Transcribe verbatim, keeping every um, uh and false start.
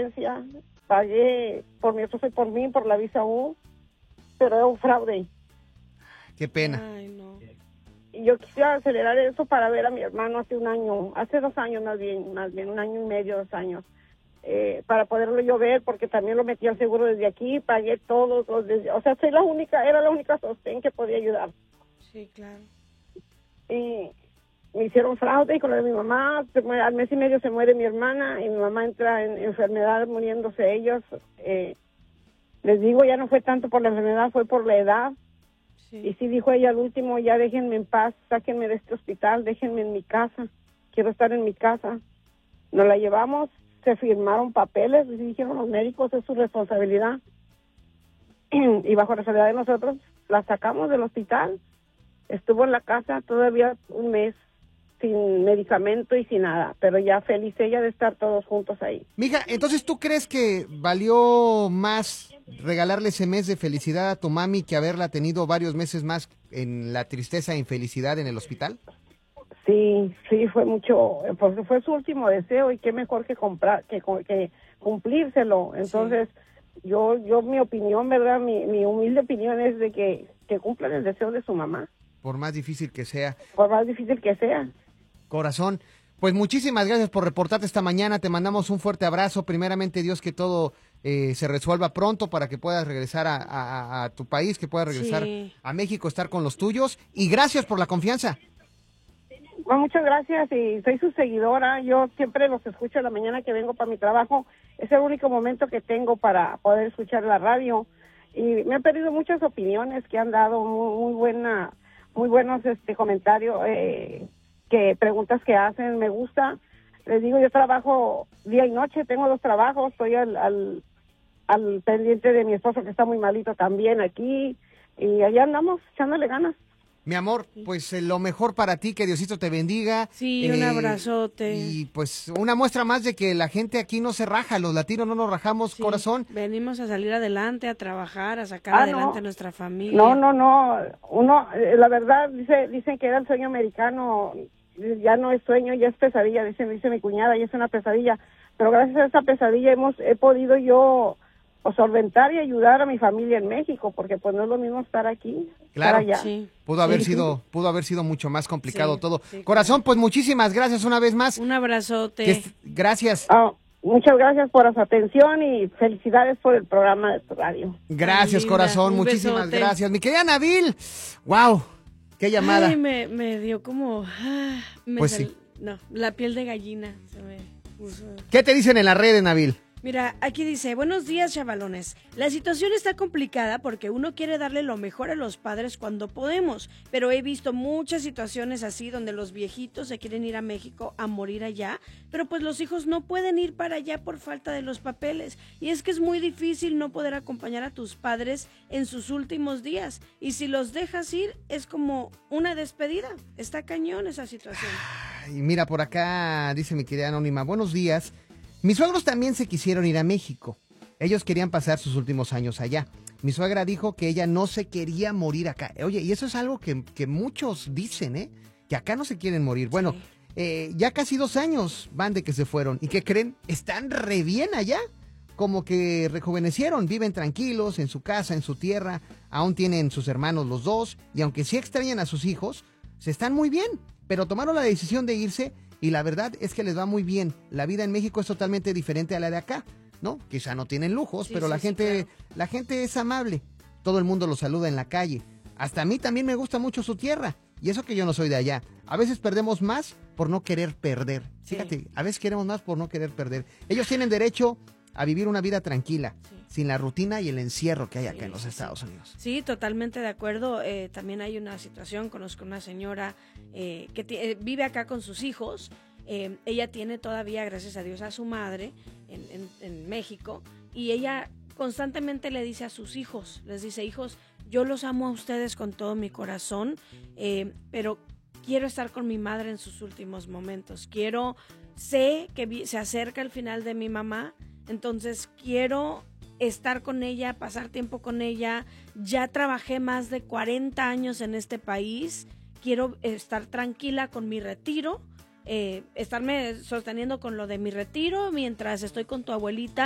residencia, pagué por mi esposo y por mí, por la visa U, pero era un fraude. Qué pena. Ay, no. Y yo quisiera acelerar eso para ver a mi hermano hace un año, hace dos años más bien, más bien un año y medio, dos años, eh, para poderlo yo ver, porque también lo metí al seguro desde aquí, pagué todos los, desde, o sea, soy la única, era la única sostén que podía ayudar. Sí, claro. Y me hicieron fraude y con lo de mi mamá, se muere, al mes y medio se muere mi hermana y mi mamá entra en enfermedad muriéndose ellos. Eh, les digo, ya no fue tanto por la enfermedad, fue por la edad. Sí. Y sí dijo ella al último, ya déjenme en paz, sáquenme de este hospital, déjenme en mi casa, quiero estar en mi casa. Nos la llevamos, se firmaron papeles, y dijeron los médicos, es su responsabilidad. Y bajo responsabilidad de nosotros, la sacamos del hospital, estuvo en la casa todavía un mes, sin medicamento y sin nada, pero ya feliz ella de estar todos juntos ahí. Mija, entonces, ¿tú crees que valió más regalarle ese mes de felicidad a tu mami que haberla tenido varios meses más en la tristeza e infelicidad en el hospital? Sí, sí, fue mucho, porque fue su último deseo y qué mejor que comprar, que, que cumplírselo. Entonces, sí. yo, yo mi opinión, ¿verdad? Mi, mi humilde opinión es de que, que cumplan el deseo de su mamá. Por más difícil que sea. Por más difícil que sea. Corazón, pues muchísimas gracias por reportarte esta mañana, te mandamos un fuerte abrazo, primeramente Dios que todo eh, se resuelva pronto para que puedas regresar a, a, a tu país, que puedas regresar sí. a México, estar con los tuyos, y gracias por la confianza. Bueno, muchas gracias y soy su seguidora, yo siempre los escucho en la mañana que vengo para mi trabajo, es el único momento que tengo para poder escuchar la radio y me han pedido muchas opiniones que han dado muy, muy buena, muy buenos este comentarios, eh, que preguntas que hacen, me gusta. Les digo, yo trabajo día y noche, tengo dos trabajos, estoy al, al, al pendiente de mi esposo que está muy malito también aquí, y allá andamos echándole ganas. Mi amor, pues eh, lo mejor para ti, que Diosito te bendiga. Sí, eh, un abrazote. Y pues una muestra más de que la gente aquí no se raja, los latinos no nos rajamos, sí, corazón. Venimos a salir adelante, a trabajar, a sacar ah, adelante no. a nuestra familia. No, no, no, uno, eh, la verdad, dice, dicen que era el sueño americano, ya no es sueño, ya es pesadilla, dice, dice mi cuñada, ya es una pesadilla, pero gracias a esa pesadilla hemos, he podido yo o solventar y ayudar a mi familia en México, porque pues no es lo mismo estar aquí, claro, estar allá. Sí. Pudo haber sí, sido, sí. pudo haber sido mucho más complicado sí, todo. Sí, Corazón, claro. pues muchísimas gracias una vez más. Un abrazote. Que, gracias. Oh, muchas gracias por su atención y felicidades por el programa de tu radio. Gracias, Linda, corazón, muchísimas besote. gracias. Mi querida Nabil, wow, qué llamada. Ay, me, me dio como... Ah, me pues sal... sí. No, la piel de gallina se me puso. ¿Qué te dicen en las redes, Nabil? Mira, aquí dice, buenos días, chavalones. La situación está complicada porque uno quiere darle lo mejor a los padres cuando podemos, pero he visto muchas situaciones así donde los viejitos se quieren ir a México a morir allá, pero pues los hijos no pueden ir para allá por falta de los papeles. Y es que es muy difícil no poder acompañar a tus padres en sus últimos días. Y si los dejas ir, es como una despedida. Está cañón esa situación. Y mira, por acá dice mi querida Anónima, buenos días. Mis suegros también se quisieron ir a México. Ellos querían pasar sus últimos años allá. Mi suegra dijo que ella no se quería morir acá. Oye, y eso es algo que, que muchos dicen, ¿eh? Que acá no se quieren morir. Bueno, sí. eh, ya casi dos años van de que se fueron. ¿Y qué creen? Están re bien allá. Como que rejuvenecieron, viven tranquilos en su casa, en su tierra. Aún tienen sus hermanos los dos. Y aunque sí extrañan a sus hijos, se están muy bien. Pero tomaron la decisión de irse. Y la verdad es que les va muy bien. La vida en México es totalmente diferente a la de acá, ¿no? Quizá no tienen lujos, sí, pero sí, la gente, sí, claro. la gente es amable. Todo el mundo los saluda en la calle. Hasta a mí también me gusta mucho su tierra. Y eso que yo no soy de allá. A veces perdemos más por no querer perder. Fíjate, sí. a veces queremos más por no querer perder. Ellos tienen derecho a vivir una vida tranquila, sí. sin la rutina y el encierro que hay acá sí, en los Estados Unidos. Sí, totalmente de acuerdo. Eh, también hay una situación, conozco una señora eh, que t- eh, vive acá con sus hijos. Eh, ella tiene todavía, gracias a Dios, a su madre en, en, en México, y ella constantemente le dice a sus hijos, les dice, hijos, yo los amo a ustedes con todo mi corazón, eh, pero quiero estar con mi madre en sus últimos momentos. Quiero, sé que vi- se acerca el final de mi mamá, entonces quiero estar con ella, pasar tiempo con ella. Ya trabajé más de cuarenta años en este país, quiero estar tranquila con mi retiro, eh, estarme sosteniendo con lo de mi retiro mientras estoy con tu abuelita